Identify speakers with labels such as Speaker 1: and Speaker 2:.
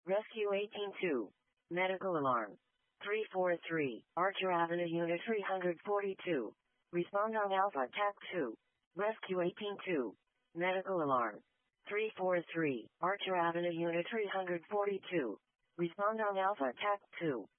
Speaker 1: Rescue 182. Medical alarm. 343. Archer Avenue Unit 342. Respond on Alpha TAC 2. Rescue 182. Medical alarm. 343. Archer Avenue Unit 342. Respond on Alpha TAC 2.